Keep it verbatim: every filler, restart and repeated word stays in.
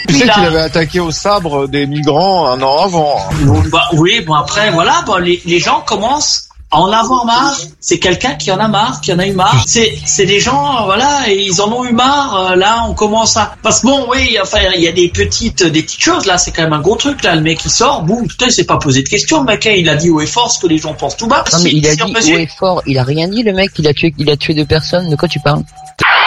Tu sais qu'il avait attaqué au sabre des migrants un an avant. Bah, oui, bon après, voilà, bon, les, les gens commencent à en avoir marre. C'est quelqu'un qui en a marre, qui en a eu marre. C'est, c'est des gens, voilà, et ils en ont eu marre. Là, on commence à... Parce que bon, oui, enfin, il y a des petites, des petites choses, là, c'est quand même un gros truc, là. Le mec, il sort, boum, putain, il s'est pas posé de questions, le mec, hein, il a dit haut et fort ce que les gens pensent tout bas. Non, mais si, il a si dit haut et fort, il a rien dit, le mec, il a tué, il a tué deux personnes, de quoi tu parles?